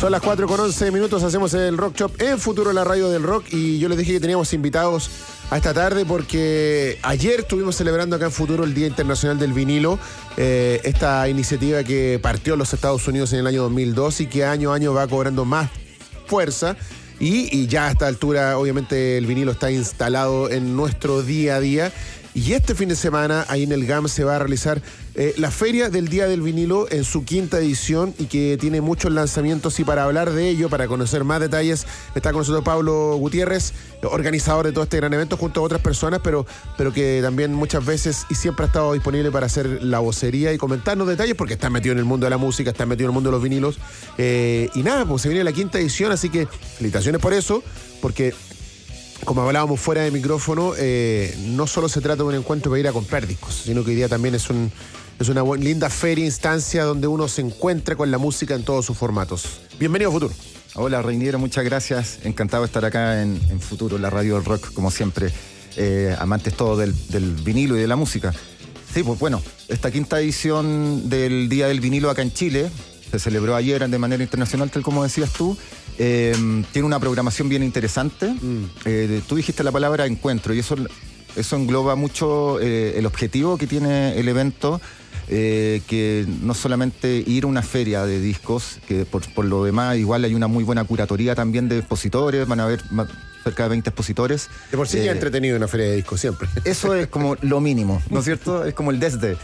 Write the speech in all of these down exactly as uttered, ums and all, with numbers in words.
Son las cuatro con once minutos, hacemos el Rock Shop en Futuro, la radio del rock, y yo les dije que teníamos invitados a esta tarde porque ayer estuvimos celebrando acá en Futuro el Día Internacional del Vinilo, eh, esta iniciativa que partió en los Estados Unidos en el año dos mil dos y que año a año va cobrando más fuerza. Y, y ya a esta altura, obviamente, el vinilo está instalado en nuestro día a día. Y este fin de semana, ahí en el G A M, se va a realizar eh, la Feria del Día del Vinilo en su quinta edición y que tiene muchos lanzamientos. Y para hablar de ello, para conocer más detalles, está con nosotros Pablo Gutiérrez, organizador de todo este gran evento, junto a otras personas, pero, pero que también muchas veces y siempre ha estado disponible para hacer la vocería y comentarnos detalles, porque está metido en el mundo de la música, está metido en el mundo de los vinilos. Eh, y nada, pues se viene la quinta edición, así que felicitaciones por eso, porque como hablábamos fuera de micrófono, eh, no solo se trata de un encuentro para ir a comprar discos, sino que hoy día también es, un, es una buena, linda feria, instancia donde uno se encuentra con la música en todos sus formatos. Bienvenido a Futuro. Hola, Reiniero, muchas gracias. Encantado de estar acá en, en Futuro, la radio del rock, como siempre. Eh, amantes todos del, del vinilo y de la música. Sí, pues bueno, esta quinta edición del Día del Vinilo acá en Chile se celebró ayer de manera internacional, tal como decías tú. Eh, tiene una programación bien interesante. Mm. Eh, tú dijiste la palabra encuentro y eso, eso engloba mucho eh, el objetivo que tiene el evento, eh, que no solamente ir a una feria de discos, que por, por lo demás igual hay una muy buena curatoría también de expositores, van a haber más, cerca de veinte expositores. De por sí eh, ya entretenido una feria de discos siempre. Eso es como lo mínimo, ¿no es cierto? Es como el desde.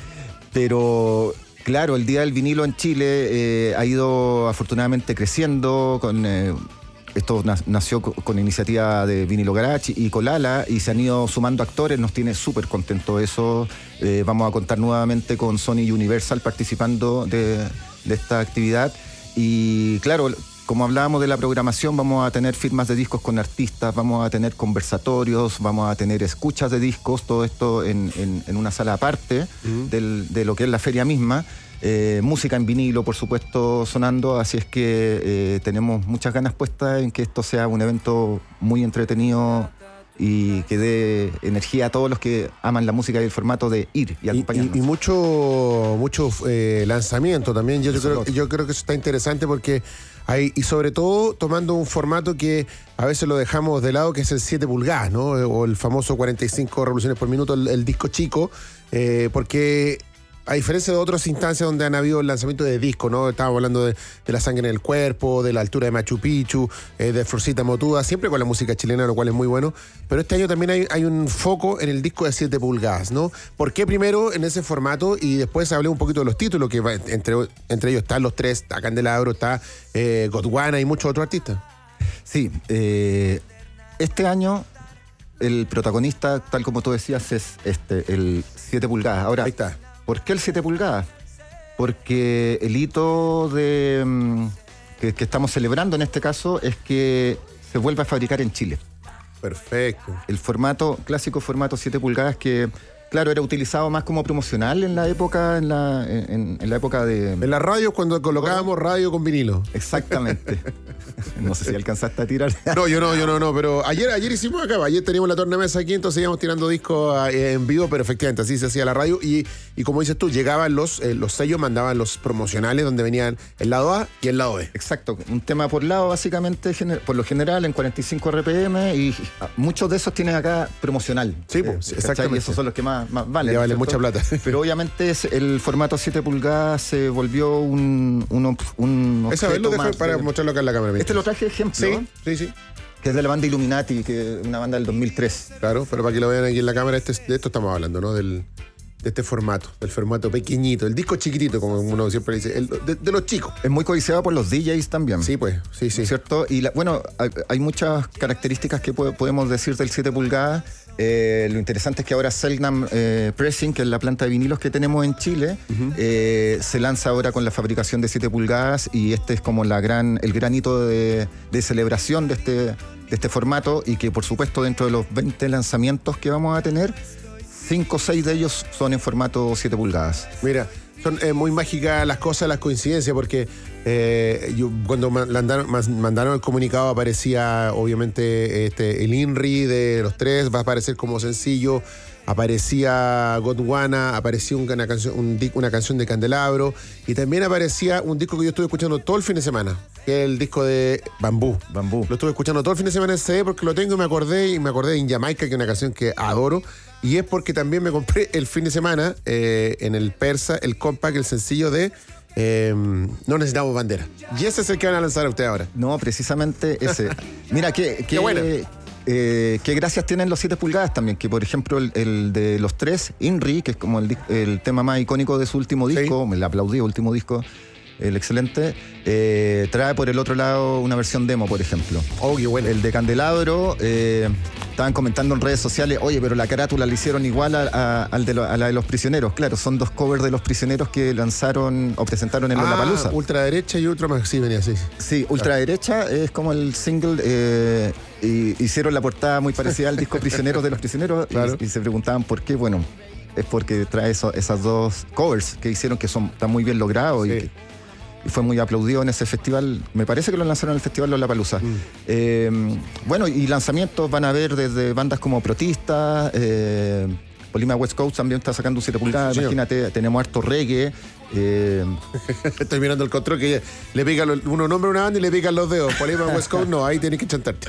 Pero claro, el Día del Vinilo en Chile eh, ha ido afortunadamente creciendo. Con, eh, esto nació con, con iniciativa de Vinilo Garage y Colala y se han ido sumando actores, nos tiene súper contento eso. Eh, vamos a contar nuevamente con Sony y Universal participando de, de esta actividad. Y claro, como hablábamos de la programación, vamos a tener firmas de discos con artistas, vamos a tener conversatorios, vamos a tener escuchas de discos, todo esto en, en, en una sala aparte uh-huh. del, de lo que es la feria misma. Eh, música en vinilo, por supuesto, sonando, así es que eh, tenemos muchas ganas puestas en que esto sea un evento muy entretenido y que dé energía a todos los que aman la música y el formato de ir y acompañarnos. Y, y, y mucho, mucho eh, lanzamiento también. Yo, yo, creo, yo creo que eso está interesante porque hay, y sobre todo tomando un formato que a veces lo dejamos de lado, que es el siete pulgadas, ¿no? O el famoso cuarenta y cinco revoluciones por minuto, el, el disco chico, eh, porque a diferencia de otras instancias donde han habido lanzamientos de discos, ¿no? Estábamos hablando de, de La Sangre en el Cuerpo, de La Altura de Machu Picchu, eh, de Florcita Motuda, siempre con la música chilena, lo cual es muy bueno. Pero este año también hay, hay un foco en el disco de siete pulgadas, ¿no? ¿Por qué primero en ese formato? Y después hablé un poquito de los títulos, que va, entre, entre ellos están los tres, está Candelabro, está eh, Gondwana y muchos otros artistas. Sí, eh, este año el protagonista, tal como tú decías, es este, el siete pulgadas. Ahora, ahí está. ¿Por qué el siete pulgadas? Porque el hito de, que, que estamos celebrando en este caso es que se vuelve a fabricar en Chile. Perfecto. El formato, clásico formato siete pulgadas que, claro, era utilizado más como promocional en la época, en la, en, en la época de... En las radios cuando colocábamos radio con vinilo. Exactamente. No sé si alcanzaste a tirar. No, yo no, yo no, no, pero ayer, ayer hicimos acá, ayer teníamos la tornamesa aquí, entonces íbamos tirando discos eh, en vivo, pero efectivamente así se hacía la radio y, y como dices tú, llegaban los, eh, los sellos, mandaban los promocionales donde venían el lado A y el lado B. Exacto, un tema por lado básicamente, por lo general en cuarenta y cinco R P M y muchos de esos tienen acá promocional. Sí, pues, eh, exactamente. Y esos son los que más, más valen. Ya valen mucha plata. Pero obviamente el formato siete pulgadas se volvió un, un, un Esa vez lo dejo para de... mostrarlo acá en la cámara. Este lo traje de ejemplo. Sí, sí, sí. Que es de la banda Illuminati, que es una banda del dos mil tres. Claro, pero para que lo vean aquí en la cámara, este, de esto estamos hablando, ¿no? Del, de este formato, del formato pequeñito, el disco chiquitito, como uno siempre dice, el, de, de los chicos. Es muy codiciado por los D Js también. Sí, pues, sí, sí. ¿Cierto? Y la, bueno, hay, hay muchas características que po- podemos decir del siete pulgadas. Eh, lo interesante es que ahora Selknam eh, Pressing, que es la planta de vinilos que tenemos en Chile, uh-huh. eh, se lanza ahora con la fabricación de siete pulgadas y este es como la gran, el gran hito de, de celebración de este, de este formato y que por supuesto dentro de los veinte lanzamientos que vamos a tener, cinco o seis de ellos son en formato siete pulgadas. Mira, son eh, muy mágicas las cosas, las coincidencias, porque eh, yo, cuando mandaron, mandaron el comunicado aparecía obviamente este, el INRI de los tres, va a aparecer como sencillo, aparecía Gondwana, aparecía una canción, un, una canción de Candelabro y también aparecía un disco que yo estuve escuchando todo el fin de semana. que es el disco de Bambú. Bambú. Lo estuve escuchando todo el fin de semana en C D porque lo tengo y me acordé, y me acordé de In Jamaica, que es una canción que adoro. Y es porque también me compré el fin de semana eh, en el Persa, el compact, el sencillo de eh, No Necesitamos Bandera. Y ese es el que van a lanzar a ustedes ahora. No, precisamente ese. Mira, qué, qué, Qué buena. Eh, qué gracias tienen los siete pulgadas también, que por ejemplo el, el de los tres, Inri, que es como el, el tema más icónico de su último disco, sí. Me le aplaudí, último disco, el excelente, eh, trae por el otro lado una versión demo, por ejemplo. Oh, qué bueno. El de Candelabro, eh, estaban comentando en redes sociales, oye, pero la carátula la hicieron igual a, a, al de lo, a la de Los Prisioneros. Claro, son dos covers de Los Prisioneros que lanzaron o presentaron en ah, Lollapalooza. Ultraderecha y Ultra, sí, venía así. Sí, Ultraderecha claro. Es como el single, eh, y hicieron la portada muy parecida al disco Prisioneros de Los Prisioneros, claro. y, y se preguntaban por qué. Bueno, es porque trae eso, esas dos covers que hicieron que son, están muy bien logrados, sí. y que, y fue muy aplaudido en ese festival. Me parece que lo lanzaron en el festival Lollapalooza. Mm. Eh, bueno, y lanzamientos van a haber desde bandas como Protista, eh, Polima West Coast también está sacando un siete pulgadas, sí, imagínate, tenemos harto reggae. Eh, Estoy mirando el control que le pica los, uno nombra una banda y le pican los dedos. Polima West Coast no, ahí tenés que chantarte.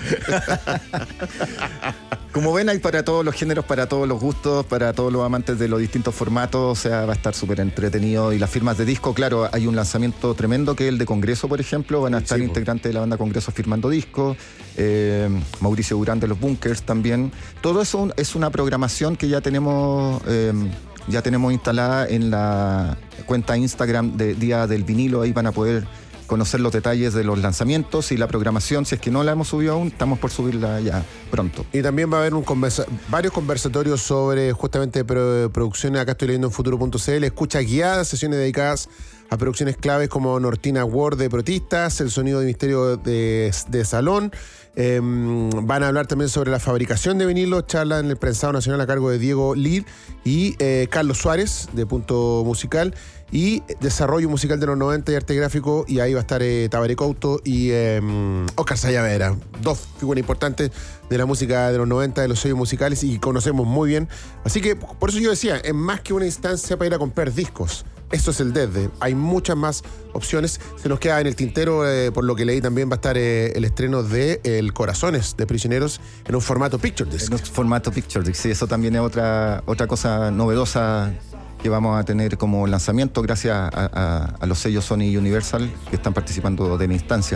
Como ven, hay para todos los géneros, para todos los gustos, para todos los amantes de los distintos formatos, o sea, va a estar súper entretenido. Y las firmas de disco, claro, hay un lanzamiento tremendo que es el de Congreso, por ejemplo, van a estar sí, integrantes de la banda Congreso firmando discos, eh, Mauricio Durán de los Bunkers también. Todo eso es una programación que ya tenemos... Eh, ya tenemos instalada en la cuenta Instagram de Día del Vinilo, ahí van a poder conocer los detalles de los lanzamientos y la programación. Si es que no la hemos subido aún, estamos por subirla ya pronto. Y también va a haber un conversa- varios conversatorios sobre justamente pro- producciones. Acá estoy leyendo en futuro punto c l, escucha guiadas, sesiones dedicadas a producciones claves como Nortina Ward de Protistas, El Sonido de Misterio de, de Salón. Eh, van a hablar también sobre la fabricación de vinilos, charla en el Prensado Nacional a cargo de Diego Lid y eh, Carlos Suárez de Punto Musical, y desarrollo musical de los noventa y arte gráfico, y ahí va a estar eh, Tabaré Couto y eh, Oscar Sayavera, dos figuras importantes de la música de los noventa, de los sellos musicales, y conocemos muy bien. Así que por eso yo decía, es más que una instancia para ir a comprar discos. Esto es el Desde. Hay muchas más opciones. Se nos queda en el tintero, eh, por lo que leí también va a estar eh, el estreno de eh, El Corazones de Prisioneros en un formato Picture Disc. En un formato Picture Disc, sí, eso también es otra, otra cosa novedosa que vamos a tener como lanzamiento gracias a, a, a los sellos Sony y Universal que están participando de la instancia.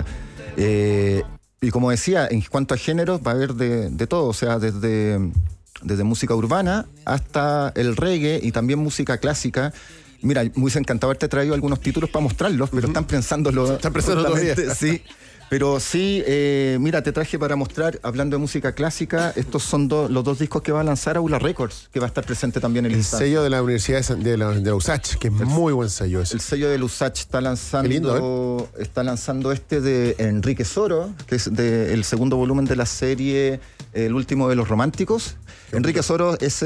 Eh, y como decía, en cuanto a géneros va a haber de, de todo, o sea, desde, desde música urbana hasta el reggae y también música clásica. Mira, me hubiese encantado haberte traído algunos títulos para mostrarlos, pero uh-huh. están pensándolo. Están pensando todavía. Sí. Pero sí, eh, mira, te traje para mostrar, hablando de música clásica, estos son do, los dos discos que va a lanzar Aula Records, que va a estar presente también en el El instante. sello de la Universidad de, San, de, la, de la U S A C H, que es el, muy buen sello ese. El sello de la U S A C H está lanzando, lindo, ¿eh? está lanzando este de Enrique Soro, que es de, el segundo volumen de la serie El Último de los Románticos. Enrique Soro es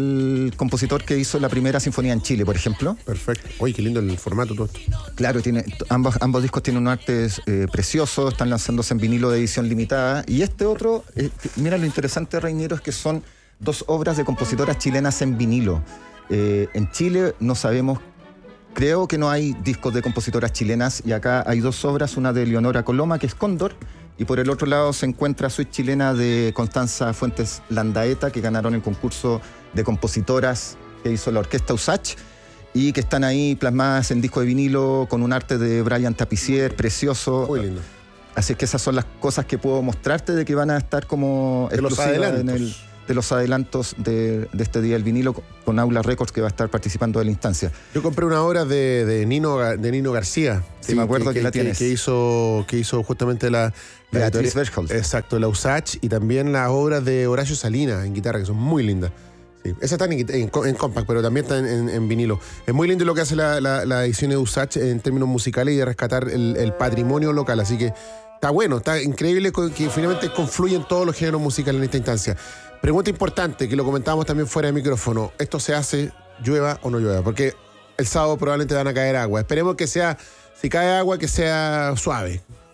el compositor que hizo la primera sinfonía en Chile, por ejemplo. Perfecto. Oye, qué lindo el formato todo esto. Claro, tiene, ambos, ambos discos tienen un arte eh, precioso, están lanzándose en vinilo de edición limitada. Y este otro, eh, mira, lo interesante, Reñero, es que son dos obras de compositoras chilenas en vinilo. Eh, en Chile no sabemos, creo que no hay discos de compositoras chilenas, y acá hay dos obras, una de Leonora Coloma, que es Cóndor, y por el otro lado se encuentra Suite Chilena de Constanza Fuentes Landaeta, que ganaron el concurso de compositoras que hizo la Orquesta U S A C H, y que están ahí plasmadas en disco de vinilo con un arte de Brian Tapicier precioso. Muy lindo. Así que esas son las cosas que puedo mostrarte de que van a estar como de los adelantos. En el, de los adelantos de, de este día del vinilo con Aula Records, que va a estar participando de la instancia. Yo compré una obra de, de, Nino, de Nino García. Sí, sí, me acuerdo que, que la que, tienes. Que hizo, que hizo justamente la... la Beatriz Bergholz. Exacto, la U S A C H, y también las obras de Horacio Salinas en guitarra, que son muy lindas. Sí, esas están en, en, en compact, pero también están en, en, en vinilo. Es muy lindo lo que hace la, la, la edición de U S A C H en términos musicales y de rescatar el, el patrimonio local. Así que está bueno, está increíble que finalmente confluyen todos los géneros musicales en esta instancia. Pregunta importante, que lo comentábamos también fuera de micrófono. ¿Esto se hace llueva o no llueva? Porque el sábado probablemente van a caer agua. Esperemos que sea, si cae agua, que sea suave.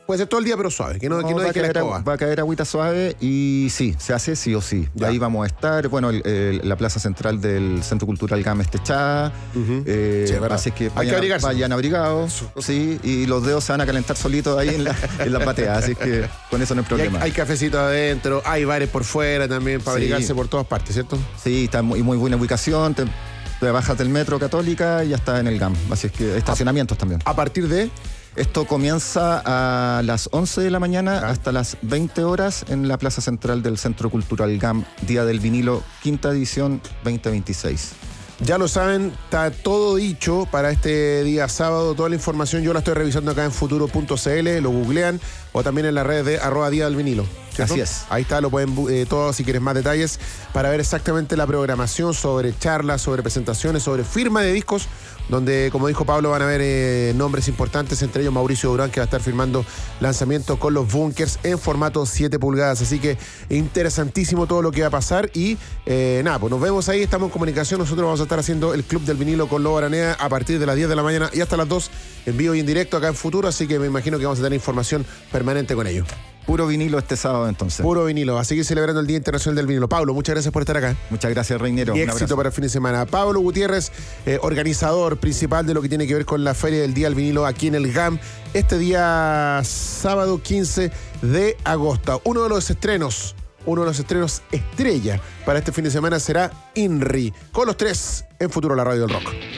Puede ser todo el día, pero suave, que no, No, que no va, a deje la caer, escoba. va a caer agüita suave y sí, se hace sí o sí. Ya. Ahí vamos a estar. Bueno, el- el- la plaza central del Centro Cultural G A M está techada. Ujú. eh, Sí, es verdad. así que Hay que vayan, abrigarse. vayan abrigados. Sí, y los dedos se van a calentar solitos ahí en, la, en las bateas. Así que con eso no hay Y hay, problema. hay cafecito adentro, hay bares por fuera también para Sí. abrigarse por todas partes, ¿cierto? Sí, está muy, muy buena ubicación. Te, te bajas del metro Católica y ya está en el G A M. Así es que estacionamientos también. A partir de... Esto comienza a las once de la mañana Ah. hasta las veinte horas en la Plaza Central del Centro Cultural G A M, Día del Vinilo, quinta edición veinte veintiséis. Ya lo saben, está todo dicho para este día sábado. Toda la información yo la estoy revisando acá en futuro punto c l, lo googlean o también en las redes de arroba día del vinilo. ¿cierto? Así es. Ahí está, lo pueden bu- eh, todo si quieres más detalles para ver exactamente la programación sobre charlas, sobre presentaciones, sobre firma de discos, donde, como dijo Pablo, van a haber eh, nombres importantes, entre ellos Mauricio Durán, que va a estar firmando lanzamiento con los Bunkers en formato siete pulgadas. Así que interesantísimo todo lo que va a pasar. Y eh, nada, pues nos vemos ahí, estamos en comunicación. Nosotros vamos a estar haciendo el Club del Vinilo con Lobo Aranea a partir de las diez de la mañana y hasta las dos en vivo y en directo acá en Futuro. Así que me imagino que vamos a tener información permanente con ello. Puro vinilo este sábado entonces. Puro vinilo, a seguir celebrando el Día Internacional del Vinilo. Pablo, muchas gracias por estar acá. Muchas gracias, Reinero. Y Un éxito abrazo. para el fin de semana. Pablo Gutiérrez, eh, organizador principal de lo que tiene que ver con la Feria del Día del Vinilo aquí en el G A M, este día sábado quince de agosto. Uno de los estrenos, uno de los estrenos estrella para este fin de semana será INRI, con los tres en Futuro, la radio del rock.